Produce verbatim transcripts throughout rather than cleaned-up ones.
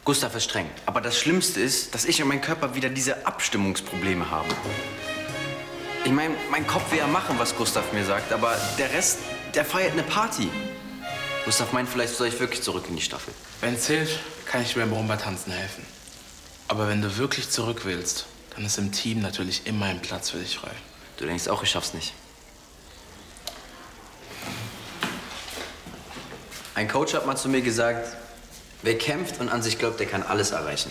Gustav ist streng. Aber das Schlimmste ist, dass ich und mein Körper wieder diese Abstimmungsprobleme haben. Ich meine, mein Kopf will ja machen, was Gustav mir sagt, aber der Rest, der feiert eine Party. Gustav meint, vielleicht soll ich wirklich zurück in die Staffel. Wenn zählt, kann ich dir beim Rumba-Tanzen helfen. Aber wenn du wirklich zurück willst, dann ist im Team natürlich immer ein Platz für dich frei. Du denkst auch, ich schaff's nicht. Ein Coach hat mal zu mir gesagt, wer kämpft und an sich glaubt, der kann alles erreichen.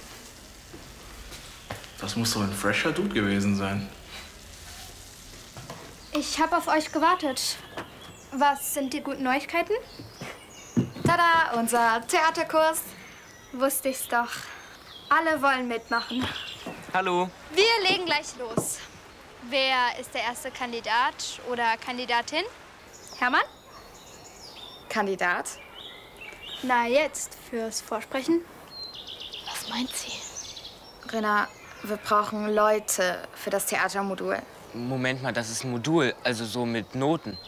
Das muss so ein fresher Dude gewesen sein. Ich habe auf euch gewartet. Was sind die guten Neuigkeiten? Tada, unser Theaterkurs. Wusste ich's doch. Alle wollen mitmachen. Hallo. Wir legen gleich los. Wer ist der erste Kandidat oder Kandidatin? Hermann? Kandidat? Na, jetzt fürs Vorsprechen. Was meint sie? Rena, wir brauchen Leute für das Theatermodul. Moment mal, das ist ein Modul, also so mit Noten.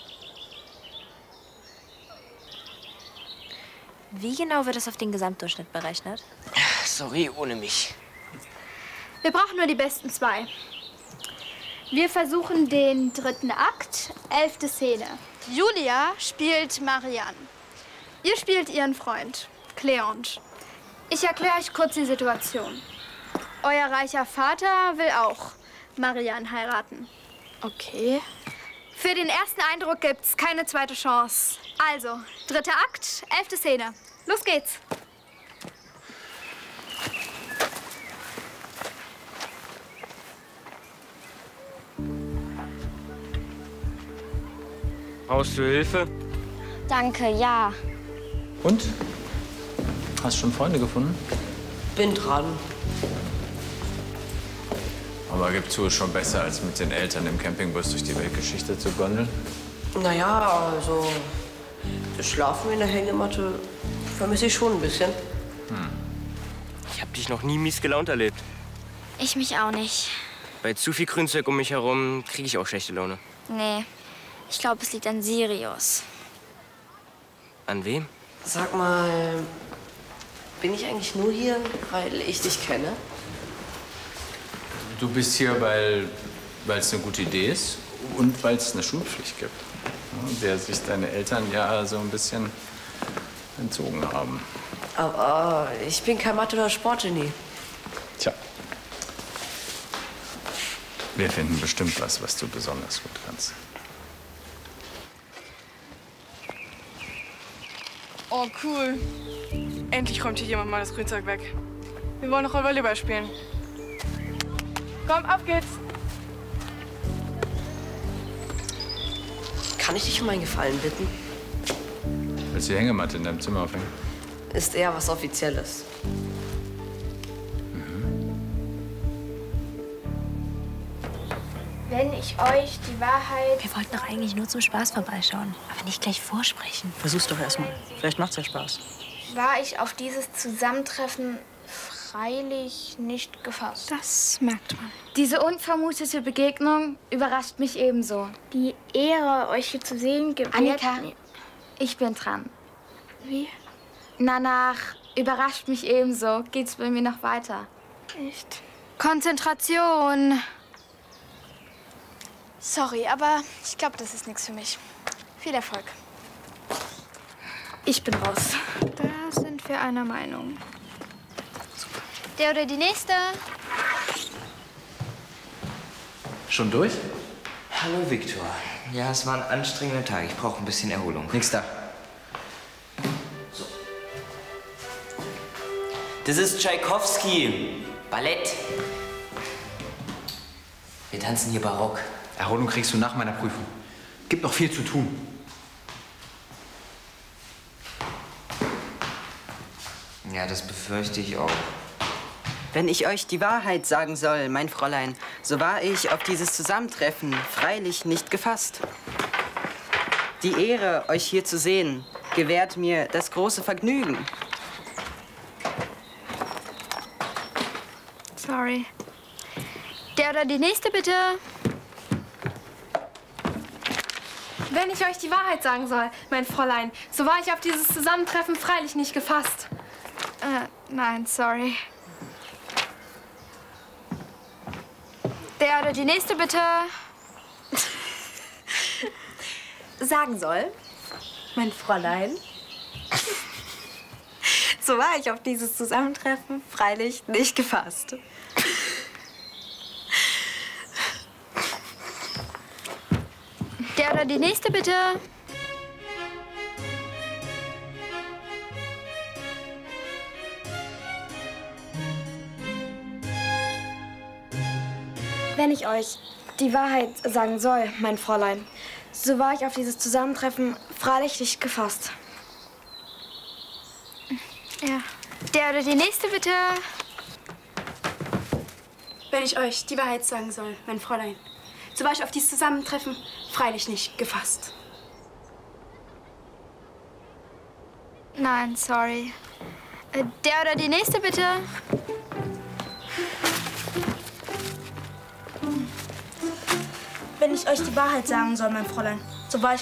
Wie genau wird das auf den Gesamtdurchschnitt berechnet? Sorry, ohne mich. Wir brauchen nur die besten zwei. Wir versuchen den dritten Akt, elfte Szene. Julia spielt Marianne. Ihr spielt ihren Freund, Cleont. Ich erkläre euch kurz die Situation. Euer reicher Vater will auch Marianne heiraten. Okay. Für den ersten Eindruck gibt's keine zweite Chance. Also, dritter Akt, elfte Szene. Los geht's. Brauchst du Hilfe? Danke, ja. Und? Hast du schon Freunde gefunden? Bin dran. Aber gib zu, ist schon besser, als mit den Eltern im Campingbus durch die Weltgeschichte zu gondeln. Naja, also das Schlafen in der Hängematte vermisse ich schon ein bisschen. Hm. Ich hab dich noch nie mies gelaunt erlebt. Ich mich auch nicht. Bei zu viel Grünzeug um mich herum kriege ich auch schlechte Laune. Nee, ich glaube, es liegt an Sirius. An wem? Sag mal, bin ich eigentlich nur hier, weil ich dich kenne? Du bist hier, weil es eine gute Idee ist und weil es eine Schulpflicht gibt, ja, der sich deine Eltern ja so ein bisschen entzogen haben. Aber ich bin kein Mathe- oder Sportgenie. Tja. Wir finden bestimmt was, was du besonders gut kannst. Oh, cool. Endlich räumt hier jemand mal das Grünzeug weg. Wir wollen noch mal Volleyball spielen. Komm, auf geht's. Kann ich dich um einen Gefallen bitten? Willst du die Hängematte in deinem Zimmer aufhängen? Ist eher was Offizielles. Wenn ich euch die Wahrheit... Wir wollten doch eigentlich nur zum Spaß vorbeischauen, aber nicht gleich vorsprechen. Versuch's doch erstmal. Vielleicht macht's ja Spaß. War ich auf dieses Zusammentreffen freilich nicht gefasst. Das merkt man. Diese unvermutete Begegnung überrascht mich ebenso. Die Ehre, euch hier zu sehen, gewährt Annika, mir... ich bin dran. Wie? Danach überrascht mich ebenso. Geht's bei mir noch weiter? Echt? Konzentration. Sorry, aber ich glaube, das ist nichts für mich. Viel Erfolg. Ich bin raus. Da sind wir einer Meinung. Super. Der oder die nächste? Schon durch? Hallo, Viktor. Ja, es war ein anstrengender Tag. Ich brauche ein bisschen Erholung. Nix da. So. Das ist Tschaikowski. Ballett. Wir tanzen hier Barock. Erholung kriegst du nach meiner Prüfung. Gibt noch viel zu tun. Ja, das befürchte ich auch. Wenn ich euch die Wahrheit sagen soll, mein Fräulein, so war ich auf dieses Zusammentreffen freilich nicht gefasst. Die Ehre, euch hier zu sehen, gewährt mir das große Vergnügen. Sorry. Der oder die nächste, bitte. Wenn ich euch die Wahrheit sagen soll, mein Fräulein, so war ich auf dieses Zusammentreffen freilich nicht gefasst. Äh, nein, sorry. Der oder die nächste, bitte. Sagen soll, mein Fräulein. So war ich auf dieses Zusammentreffen freilich nicht gefasst. Der oder die nächste, bitte. Wenn ich euch die Wahrheit sagen soll, mein Fräulein, so war ich auf dieses Zusammentreffen freilich nicht gefasst. Ja. Der oder die nächste, bitte. Wenn ich euch die Wahrheit sagen soll, mein Fräulein, so war ich auf dieses Zusammentreffen freilich nicht gefasst. Nein, sorry. Äh, Der oder die nächste, bitte. Wenn ich euch die Wahrheit sagen soll, mein Fräulein, so war ich